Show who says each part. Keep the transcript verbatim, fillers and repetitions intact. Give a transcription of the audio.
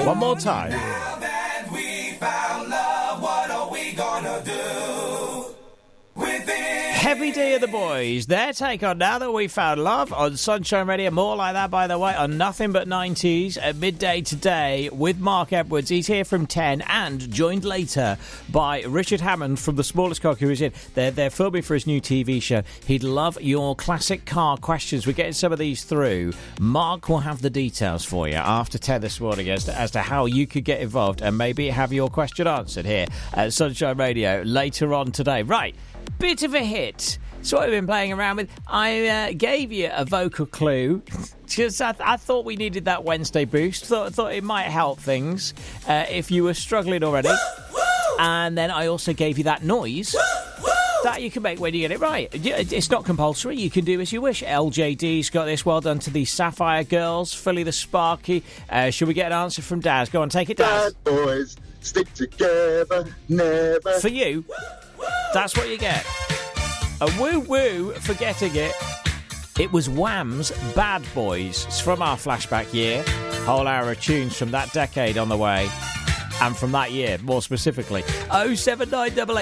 Speaker 1: One more time.
Speaker 2: Now that we found love, what are we gonna do with it?
Speaker 1: Heavy D of the Boys, their take on Now That We Found Love on Sunshine Radio. More like that, by the way, on Nothing But nineties at midday today with Mark Edwards. He's here from ten and joined later by Richard Hammond from The Smallest Cock, who is in. They're, they're filming for his new T V show. He'd love your classic car questions. We're getting some of these through. Mark will have the details for you after ten this morning as to, as to how you could get involved and maybe have your question answered here at Sunshine Radio later on today. Right. Bit of a hit. It's what we've been playing around with. I uh, gave you a vocal clue because I, th- I thought we needed that Wednesday boost. Thought, thought it might help things uh, if you were struggling already. And then I also gave you that noise that you can make when you get it right. It's not compulsory. You can do as you wish. L J D's got this. Well done to the Sapphire Girls. Philly the Sparky. Uh, should we get an answer from Daz? Go on, take it, Daz.
Speaker 3: Bad boys stick together, never.
Speaker 1: For you, that's what you get. A woo-woo for getting it. It was Wham's Bad Boys. It's from our flashback year. Whole hour of tunes from that decade on the way. And from that year, more specifically. oh seven nine eight eight